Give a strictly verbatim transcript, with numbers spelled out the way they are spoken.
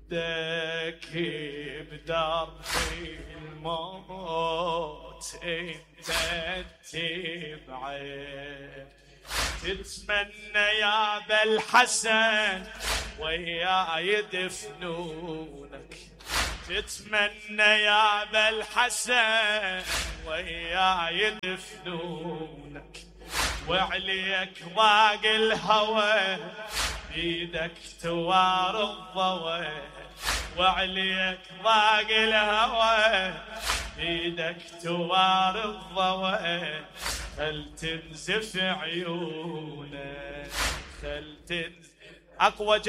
ودك بدرب الموت انت تبعد، تتمنى يا ابا الحسن وياي يدفنونك، تتمنى يا ابا الحسن وياي يدفنونك، وعليك ضاق الهوى بيدك توار الضوى، وعليك ضاق الهوى بيدك توار الضوى، خل تنزف عيونك خل تنزف. اقوى